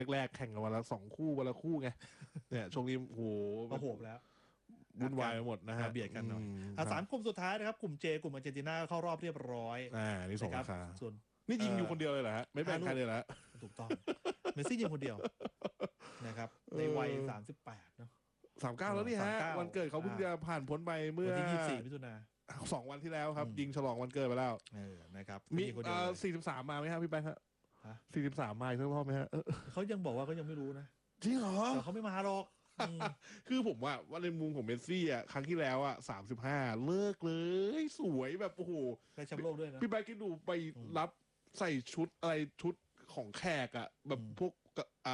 แรกๆแข่งกันวันละ2 คู่วันละคู่ไงเนี่ยช่วงนี้โหก็โหบแล้ววุ่นวายไปหมดนะฮะเบียดกันหน่อยคสารับมกลุ่มสุดท้ายนะครับกลุ่มเจกลุ่มอาร์เจนตินาเข้ารอบเรียบร้อยนี่ส่งนะครับราคาส่วนนี่ยิงอยู่คนเดียวเลยเหรอฮะไม่แบ่งใครเลยเหรอฮะถูกต้องเมสซี่ยิงคนเดียวนะครับในวัย38เนาะ 39แล้วนี่ฮะ 39 วันเกิดเขาเพิ่งจะผ่านพ้นไปเมื่อวันที่24มิถุนา 2 วันที่แล้วครับยิงฉลองวันเกิดไปแล้วนะครับมีคนเดียวเลย 43มาไหมครับพี่แป๊ะฮะฮะ 43มาอีกสักรอบไหมฮะเขายังบอกว่าเขายังไม่รู้นะจริงเหรอแต่เขาไม่มาหรอกคือผมว่าในมุมของเมสซี่อ่ะครั้งที่แล้วอ่ะ35เลิกเลยสวยแบบโอ้โหได้แชมป์โลกด้วยนะพี่แป๊ะคิดดูไปรับใส่ชุดอะไรชุดของแขกอ่ะแบบพวก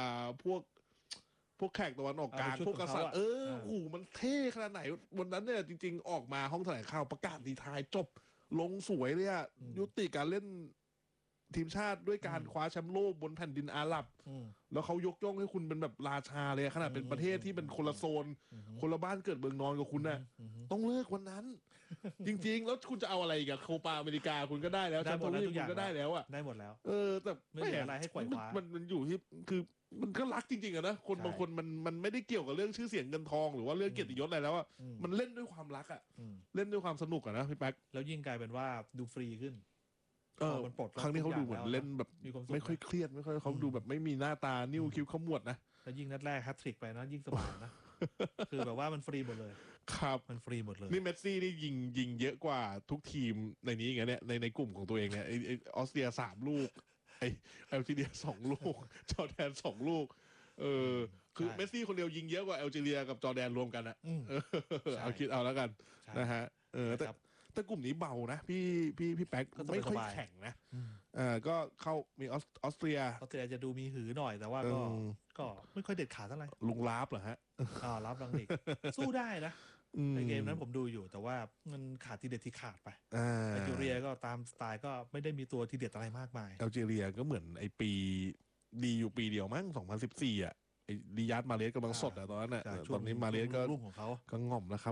พวกแขกตะวันออกกลางพวกกษัตริย์โอ้โหมันเท่ขนาดไหนวันนั้นเนี่ยจริงๆออกมาห้องแถลงข่าวประกาศดีทายจบลงสวยเลยอ่ะยุติการเล่นทีมชาติด้วยการคว้าแชมป์โลกบนแผ่นดินอาหรับแล้วเขายกย่องให้คุณเป็นแบบราชาเลยขนาดเป็นประเทศที่เป็นคนละโซนคนละบ้านเกิดเมืองนอนกับคุณน่ะต้องเลิกวันนั้น จริงๆแล้วคุณจะเอาอะไรกับโคปาอเมริกาคุณก็ได้แล้วแชมป์ทวีปคุณก็ได้แล้วอ่ะได้หมดแล้วแต่ไม่เหลืออะไรให้ไขว่คว้ามันอยู่ที่คือมันก็รักจริงๆอะนะคนบางคนมันไม่ได้เกี่ยวกับเรื่องชื่อเสียงเงินทองหรือว่าเรื่องเกียรติยศอะไรแล้วอะมันเล่นด้วยความรักอะเล่นด้วยความสนุกอะนะพี่แป๊กแล้วยิ่งกลายเป็นว่าดูฟรีขึ้นมันปลดครั้งนี้เขาดูเหมือนเล่นแบบไม่ค่อยเครียดไม่ค่อยเขาดูแบบไม่มีหน้าตานิ้วคิ้วขมวดนะแล้วยิ่งนัดแรกแฮตทริกไปนะยิ่งสบายนะคือแบบว่ามันฟรีหมดเลยครับมันฟรีหมดเลยนี่เมสซี่นี่ยิงเยอะกว่าทุกทีมในนี้ไงเนี่ยในกลุ่มของตัวเองเนี่ยไอออสเตรีย3 ลูกไอเอลจีเรีย2 ลูกจอร์แดน2 ลูกคือเมสซี่คนเดียวยิงเยอะกว่าแอลจีเรียกับจอร์แดนรวมกันอะเอาคิดเอาแล้วกันนะฮะแต่กลุ่มนี้เบานะพี่แป๊กไม่ค่อยแข็งนะก็เข้ามีออสเตรียจะดูมีหือหน่อยแต่ว่าก็ไม่ค่อยเด็ดขาดเท่าไหร่ลุงลาบเหรอฮะลาบลังนิกสู้ได้นะในเกมนั้นผมดูอยู่แต่ว่ามันขาดทีเด็ดที่ขาดไปแอลจีเรียก็ตามสไตล์ก็ไม่ได้มีตัวทีเด็ดอะไรมากมายแอลจีเรียก็เหมือนไอปีดีอยู่ปีเดียวมั้ง2014อ่ะริยาดมาเลสกำลังสดอ่ะตอนนั้นอ่ะตอนนี้มาเลสก็รุ่งของเขาก็ง่อมแล้วครับ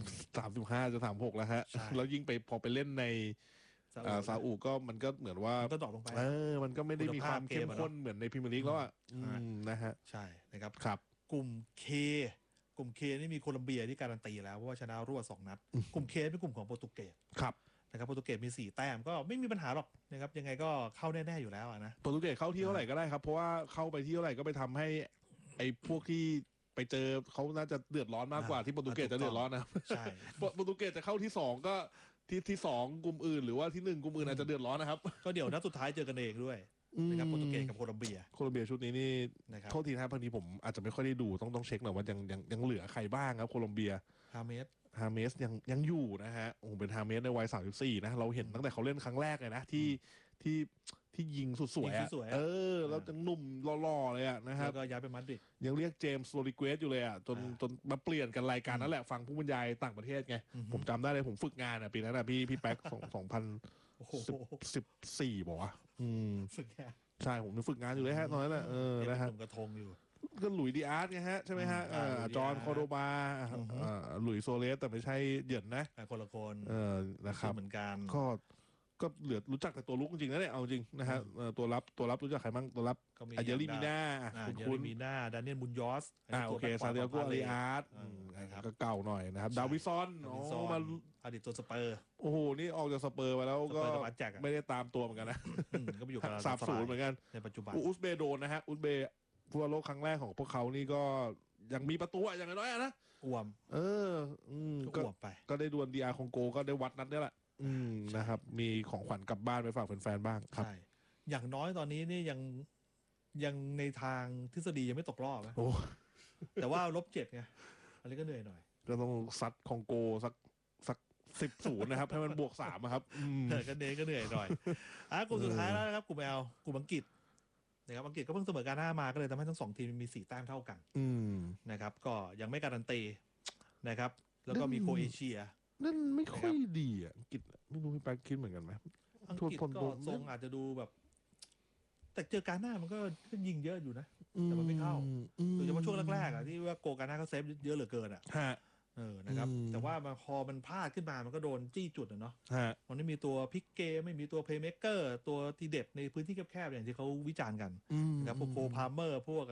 35จะ36แล้วฮะแล้วยิ่งไปพอไปเล่นในซาอุก็มันก็เหมือนว่าก็ดรอปลงไปมันก็ไม่ได้มีความเข้มข้นเหมือนในพรีเมียร์ลีกแล้วอ่ะนะฮะใช่นะครับครับกลุ่มเคนี่มีโคลัมเบียที่การันตีแล้วเพราะว่าชนะรวด2 นัดกลุ่มเคเป็นกลุ่มของโปรตุเกสครับนะครับโปรตุเกสมี4 แต้มก็ไม่มีปัญหาหรอกนะครับยังไงก็เข้าแน่ๆอยู่แล้วนะโปรตุเกสเข้าที่เท่าไหร่ก็ได้ครับเพราะว่าเข้าไปที่เท่าไหร่ก็ไปทำให้ไอ้พวกที่ไปเจอเขาน่าจะเดือดร้อนมากกว่าที่โปรตุเกสจะเดือดร้อนนะใช่โปรตุเกสจะเข้าที่2ก็ที่2กลุ่มอื่นหรือว่าที่1กลุ่มอื่นอาจจะเดือดร้อนนะครับก็เดี๋ยวนัดสุดท้ายเจอกันเองด้วยนะครับโปรตุเกสกับโคลัมเบียชุดนี้นี่โทษทีนะบางทีผมอาจจะไม่ค่อยได้ดูต้องเช็คหน่อยว่ายังเหลือใครบ้างครับโคลัมเบียฮาเมสยังอยู่นะฮะโอ้เป็นฮาเมสในวัย34นะเราเห็นตั้งแต่เขาเล่นครั้งแรกเลยนะที่ยิงสุดสวยแล้วยังหนุ่มหล่อๆเลยอะนะครับแล้วก็ย้ายไปมาดริดยังเรียกเจมส์โรดิเกสอยู่เลยอะจนมาเปลี่ยนกันรายการนั่นแหละฟังผู้บรรยายต่างประเทศไงผมจำได้เลยผมฝึกงานอะปีนั้นอะพี่แป๊ก2014บอกว่าฝึกงานใช่ผมฝึกงานอยู่เลยฮะตอนนั้นน่ะนะฮะกระทงอยู่ก็หลุยดีอาร์ตไงฮะใช่ไหมฮะจอห์นคอโดบาหลุยโซเลสแต่ไม่ใช่เหยินนะคนละคนนะครับเหมือนกันก็เหลือรู้จักแต่ตัวลุกจริงๆนะเนี่ยเอาจริงนะฮะตัวรับรู้จักใครบ้างตัวรับเยอริมีนาคุณมีนาดานิเอลมุนยอสโอเคซาเดียโกอาริอาร์ตก็เก่าหน่อยนะครับดาวิซอนมาอดีตตัวสเปอร์โอ้โหนี่ออกจากสเปอร์มาแล้วก็ไม่ได้ตามตัวเหมือนกันนะก็ไปอยู่กับ 30เหมือนกันในปัจจุบันอุซเบโดนนะฮะอุซเบฟุตบอลโลกครั้งแรกของพวกเขานี่ก็ยังมีประตูอย่างน้อยนะอวมก็อวมไปก็ได้ดวลดีอาร์คองโกก็ได้วัดนัดนี่แหละนะครับมีของขวัญกลับบ้านไปฝากแฟนๆบ้างครับใช่อย่างน้อยตอนนี้นี่ยังในทางทฤษฎียังไม่ตกรอบนะแต่ว่า-7ไงอันนี้ก็เหนื่อยหน่อยก็ต้องซัดคองโกสัก10-0นะครับให้มันบวก3ครับก็เหนื่อยหน่อยกลุ่มสุดท้ายแล้วนะครับกลุ่ม L กลุ่มอังกฤษนะครับอังกฤษก็เพิ่งเสมอกัน5 มาก็เลยทำให้ทั้ง2 ทีมมี4 แต้มเท่ากันนะครับก็ยังไม่การันตีนะครับแล้วก็มีโครเอเชียนั่นไม่ค่อยดีอ่ะอังกฤษไม่รู้พี่แป๊กคิดเหมือนกันไหมอังกฤษก็ทรงอาจจะดูแบบแต่เจอการหน้ามันก็ยิงเยอะอยู่นะแต่มันไม่เข้าโดยเฉพาะช่วงแรกๆอ่ะที่ว่าโกการหน้าเขาเซฟเยอะเหลือเกินอ่ะนะครับแต่ว่าพอมันพลาดขึ้นมามันก็โดนจี้จุดเนาะมันไม่มีตัวพลิกเกมไม่มีตัวเพลย์เมคเกอร์ตัวทีเด็ดในพื้นที่แคบๆอย่างที่เขาวิจารณ์กันนะครับพวกโคพาเมอร์พวก